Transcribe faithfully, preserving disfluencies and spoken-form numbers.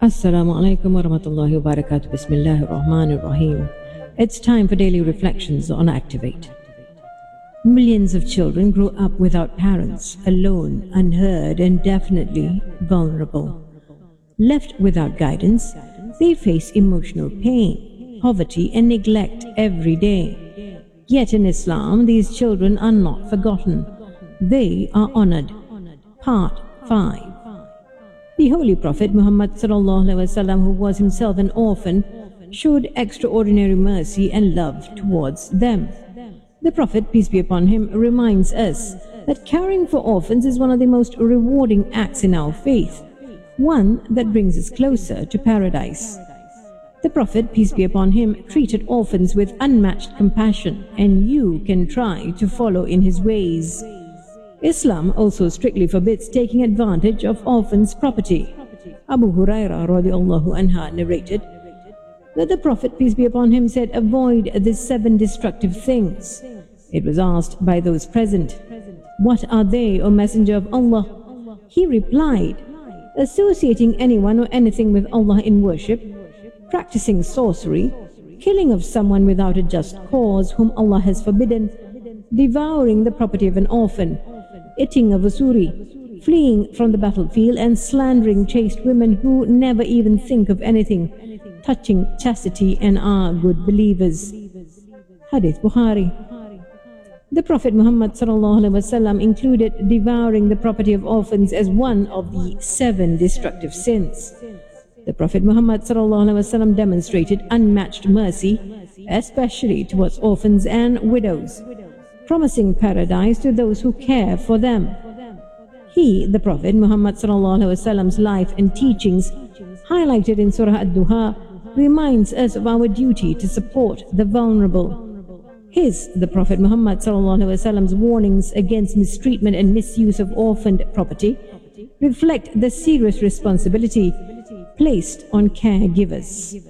Assalamu alaikum wa rahmatullahi wa barakatuh. Bismillahir Rahmanir Rahim. It's time for daily reflections on Activate. Millions of children grow up without parents, alone, unheard, and definitely vulnerable. Left without guidance, they face emotional pain, poverty, and neglect every day. Yet in Islam, these children are not forgotten. They are honored. Part five. The Holy Prophet Muhammad sallallahu alaihi wasallam, who was himself an orphan, showed extraordinary mercy and love towards them. The Prophet, peace be upon him, reminds us that caring for orphans is one of the most rewarding acts in our faith, one that brings us closer to paradise. The Prophet, peace be upon him, treated orphans with unmatched compassion, and you can try to follow in his ways. Islam also strictly forbids taking advantage of orphans' property. Abu Hurairah radiallahu anha narrated that the Prophet, peace be upon him, said, "Avoid the seven destructive things." It was asked by those present, "What are they, O Messenger of Allah?" He replied, "Associating anyone or anything with Allah in worship, practicing sorcery, killing of someone without a just cause whom Allah has forbidden, devouring the property of an orphan, eating of usuri, fleeing from the battlefield, and slandering chaste women who never even think of anything touching chastity and are good believers." Hadith Bukhari. The Prophet Muhammad sallallahu alaihi wasallam included devouring the property of orphans as one of the seven destructive sins. The Prophet Muhammad sallallahu alaihi wasallam demonstrated unmatched mercy, especially towards orphans and widows, promising paradise to those who care for them. He, the Prophet Muhammad sallallahu alaihi wasallam's life and teachings, highlighted in Surah Ad-Duha, reminds us of our duty to support the vulnerable. His, the Prophet Muhammad sallallahu alaihi wasallam's warnings against mistreatment and misuse of orphaned property reflect the serious responsibility placed on caregivers.